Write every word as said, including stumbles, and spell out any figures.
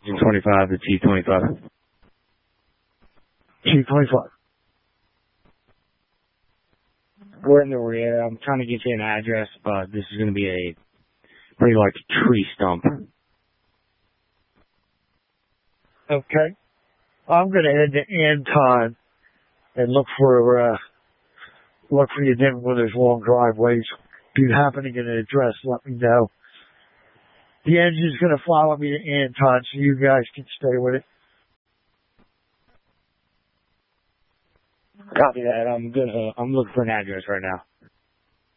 twenty-five to T twenty-five. T twenty-five. We're in the rear. I'm trying to get you an address, but this is going to be a pretty large tree stump. Okay. I'm going to head to Anton and look for, uh, look for you then where there's long driveways. If you happen to get an address, let me know. The engine's going to follow me to Anton so you guys can stay with it. Copy that. I'm gonna, I'm looking for an address right now.